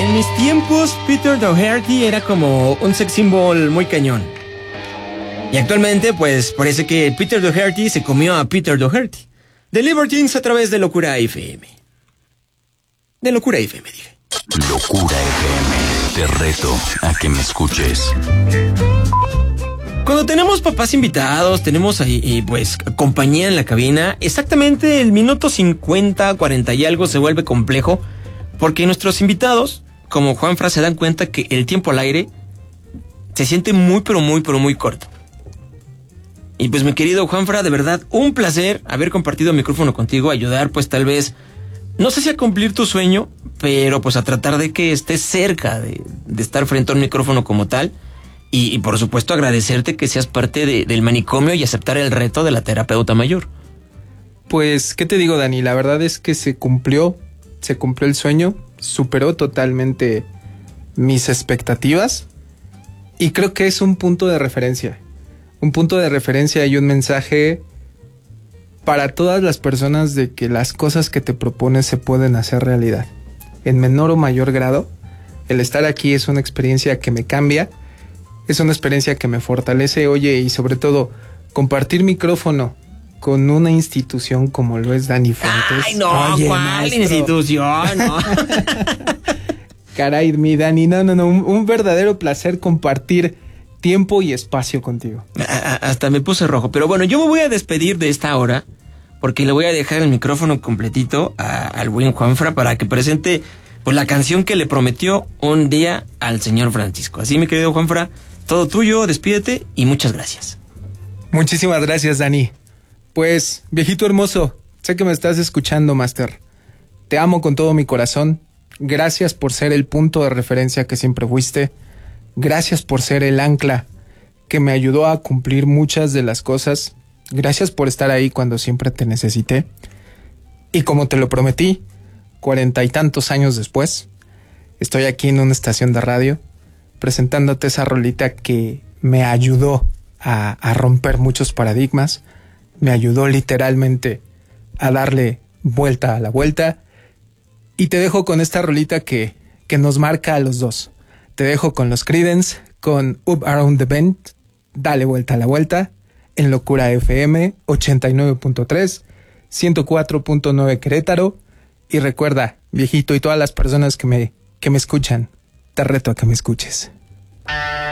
En mis tiempos, Peter Doherty era como un sex symbol muy cañón. Y actualmente, pues, parece que Peter Doherty se comió a Peter Doherty. The Libertines a través de Locura FM. De Locura FM, dije. Locura FM. Te reto a que me escuches. Cuando tenemos papás invitados, tenemos ahí, pues, compañía en la cabina, exactamente el minuto 50, 40 y algo se vuelve complejo, porque nuestros invitados, como Juanfra, se dan cuenta que el tiempo al aire se siente muy, pero muy corto. Y pues, mi querido Juanfra, de verdad, un placer haber compartido el micrófono contigo, ayudar, pues, tal vez, no sé si a cumplir tu sueño, pero pues a tratar de que estés cerca de estar frente a un micrófono como tal. Y por supuesto agradecerte que seas parte del manicomio y aceptar el reto de la terapeuta mayor. Pues, ¿qué te digo, Dani? La verdad es que se cumplió el sueño, superó totalmente mis expectativas y creo que es un punto de referencia. Un punto de referencia y un mensaje para todas las personas de que las cosas que te propones se pueden hacer realidad. En menor o mayor grado, el estar aquí es una experiencia que me cambia. Es una experiencia que me fortalece, oye, y sobre todo, compartir micrófono con una institución como lo es Dani Fuentes. ¡Ay, no! Oye, ¿cuál maestro? institución? No. Caray, mi Dani, no, un verdadero placer compartir tiempo y espacio contigo. Hasta me puse rojo, pero bueno, yo me voy a despedir de esta hora, porque le voy a dejar el micrófono completito al buen Juanfra para que presente pues la canción que le prometió un día al señor Francisco. Así, mi querido Juanfra, todo tuyo, despídete y muchas gracias. Muchísimas gracias, Dani. Pues, viejito hermoso, sé que me estás escuchando, Master. Te amo con todo mi corazón. Gracias por ser el punto de referencia que siempre fuiste. Gracias por ser el ancla que me ayudó a cumplir muchas de las cosas. Gracias por estar ahí cuando siempre te necesité. Y como te lo prometí, 40 y tantos años después, estoy aquí en una estación de radio presentándote esa rolita que me ayudó a romper muchos paradigmas, me ayudó literalmente a darle vuelta a la vuelta, y te dejo con esta rolita que nos marca a los dos. Te dejo con los Creedence, con Up Around the Bend, dale vuelta a la vuelta, en Locura FM 89.3, 104.9 Querétaro, y recuerda, viejito, y todas las personas que me escuchan, te reto a que me escuches.